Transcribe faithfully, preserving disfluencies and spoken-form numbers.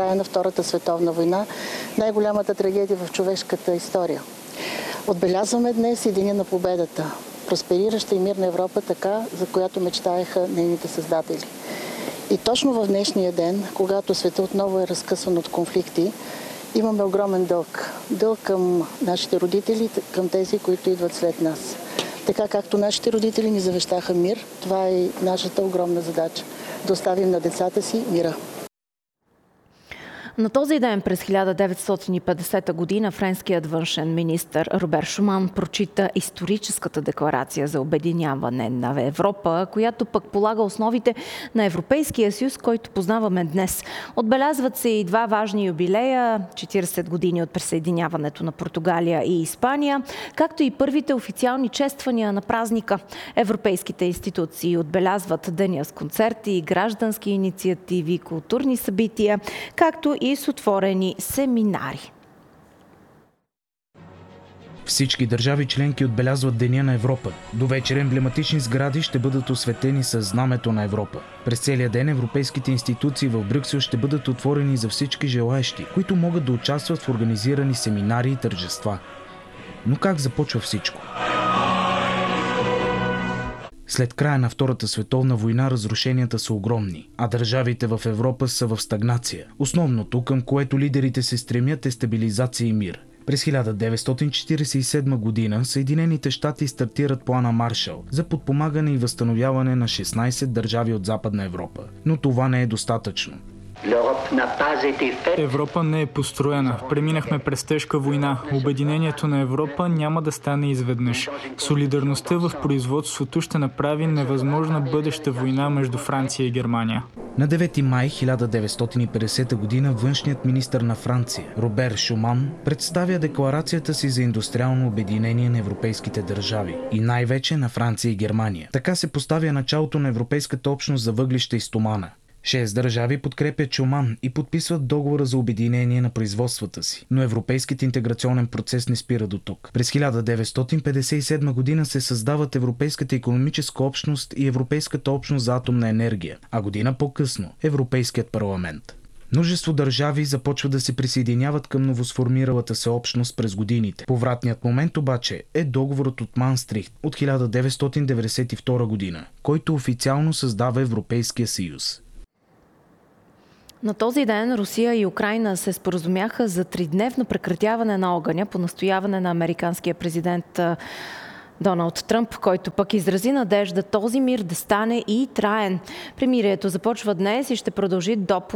края на Втората световна война, най-голямата трагедия в човешката история. Отбелязваме днес и Деня на победата, просперираща и мирна Европа, така, за която мечтаеха нейните създатели. И точно в днешния ден, когато света отново е разкъсан от конфликти, имаме огромен дълг. Дълг към нашите родители, към тези, които идват след нас. Така както нашите родители ни завещаха мир, това е нашата огромна задача. Да оставим на децата си мира. На този ден през хиляда деветстотин и петдесета година френският външен министър Робер Шуман прочита историческата декларация за обединяване на Европа, която пък полага основите на Европейския съюз, който познаваме днес. Отбелязват се и два важни юбилея – четиридесет години от присъединяването на Португалия и Испания, както и първите официални чествания на празника. Европейските институции отбелязват деня с концерти, граждански инициативи, културни събития, както и и с отворени семинари. Всички държави членки отбелязват Деня на Европа. До вечер емблематични сгради ще бъдат осветени с знамето на Европа. През целия ден европейските институции в Брюксел ще бъдат отворени за всички желаещи, които могат да участват в организирани семинари и тържества. Но как започва всичко? След края на Втората световна война разрушенията са огромни, а държавите в Европа са в стагнация. Основното, към което лидерите се стремят, е стабилизация и мир. През хиляда деветстотин четиридесет и седма година Съединените щати стартират плана Маршал за подпомагане и възстановяване на шестнайсет държави от Западна Европа. Но това не е достатъчно. Европа не е построена. Преминахме през тежка война. Обединението на Европа няма да стане изведнъж. Солидарността в производството ще направи невъзможна бъдеща война между Франция и Германия. На девети май хиляда деветстотин и петдесета година външният министър на Франция Робер Шуман представя декларацията си за индустриално обединение на европейските държави и най-вече на Франция и Германия. Така се поставя началото на Европейската общност за въглища и стомана. Шест държави подкрепят Шуман и подписват договора за обединение на производствата си. Но европейският интеграционен процес не спира до тук. През хиляда деветстотин петдесет и седма година се създават Европейската икономическа общност и Европейската общност за атомна енергия, а година по-късно – Европейският парламент. Множество държави започват да се присъединяват към новосформиралата се общност през годините. Повратният момент обаче е договорът от Маастрихт от хиляда деветстотин деветдесет и втора година, който официално създава Европейския съюз. На този ден Русия и Украйна се споразумяха за тридневно прекратяване на огъня по настояване на американския президент Доналд Тръмп, който пък изрази надежда този мир да стане и траен. Премирието започва днес и ще продължи до